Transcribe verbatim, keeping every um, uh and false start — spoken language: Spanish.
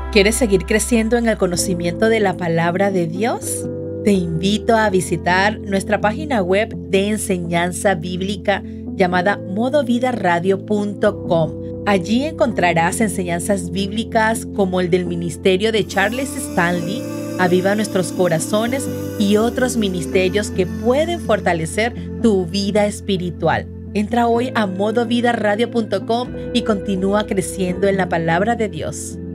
¿Quieres seguir creciendo en el conocimiento de la palabra de Dios? Te invito a visitar nuestra página web de enseñanza bíblica llamada modo vida radio punto com. Allí encontrarás enseñanzas bíblicas como el del ministerio de Charles Stanley, Aviva Nuestros Corazones y otros ministerios que pueden fortalecer tu vida espiritual. Entra hoy a modo vida radio punto com y continúa creciendo en la palabra de Dios.